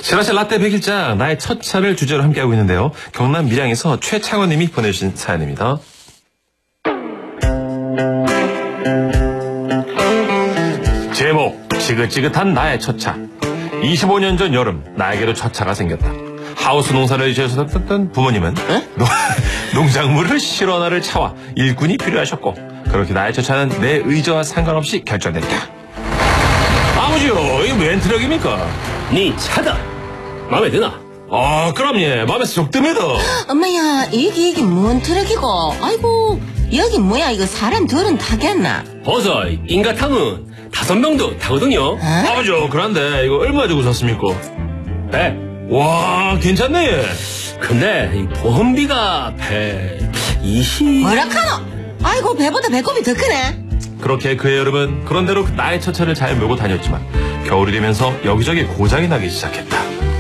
지라시 라떼 100일장 나의 첫 차를 주제로 함께하고 있는데요. 경남 밀양에서 최창원님이 보내주신 사연입니다. 제목 지긋지긋한 나의 첫 차. 25년 전 여름 나에게도 첫 차가 생겼다. 하우스 농사를 지으셨던 부모님은 농작물을 실어나를 차와 일꾼이 필요하셨고 그렇게 나의 첫 차는 내 의지와 상관없이 결정됐다. 아버지요, 이게 웬 트럭입니까? 네 차다. 마음에 드나? 아, 그럼 예, 마음에서 적듭니다. 엄마야, 이게 뭔 트럭이고? 아이고, 여기 뭐야? 이거 사람 둘은 타겠나? 버서 인가타면 5명도 타거든요. 아버지요, 그런데 이거 얼마 주고 샀습니까? 100. 와, 괜찮네. 예. 근데 이 보험비가 120. 뭐라카노? 아이고, 배보다 배꼽이 더 크네. 그렇게 그의 여름은 그런대로 나의 첫 차를 잘 몰고 다녔지만 겨울이 되면서 여기저기 고장이 나기 시작했다.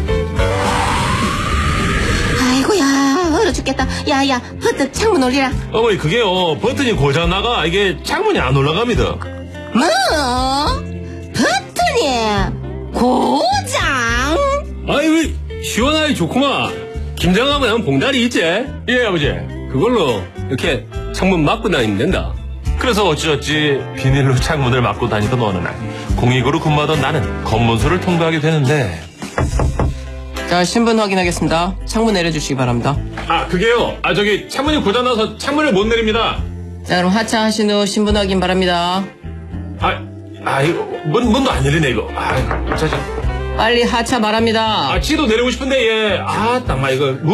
아이고야, 얼어 죽겠다. 야야, 버튼 창문 올리라. 어머니, 그게요, 버튼이 고장 나가 이게 창문이 안 올라갑니다. 뭐? 버튼이 고장? 아이, 시원하게 좋구만. 김장하면 한 봉다리 있지? 예, 아버지. 그걸로 이렇게 창문 막고 다니면 된다. 그래서 어찌어찌 비닐로 창문을 막고 다니던 어느 날 공익으로 근무하던 나는 검문소를 통과하게 되는데. 자, 신분 확인하겠습니다. 창문 내려주시기 바랍니다. 아, 그게요, 저기 창문이 고장나서 창문을 못 내립니다. 자, 그럼 하차하신 후 신분 확인 바랍니다. 이거 문도 안 열리네 이거. 빨리 하차 바랍니다. 지도 내리고 싶은데 예. 딱 이거